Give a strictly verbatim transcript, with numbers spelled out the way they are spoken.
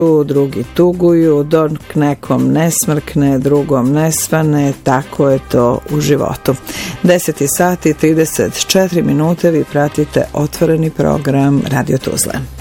drugi tuguju, dok nekom ne smrkne, drugom ne svane, tako je to u životu. deset sati i trideset četiri minute, vi pratite otvoreni program Radio Tuzle.